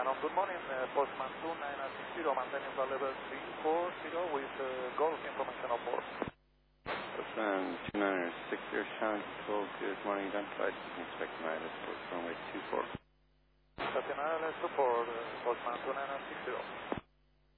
Good morning, Postman 2960, maintaining flight level 340 with Golf information on board. Postman 2960, Challenge Control, good morning, identified. You can expect my report runway 24. Stationary support, Postman 2960.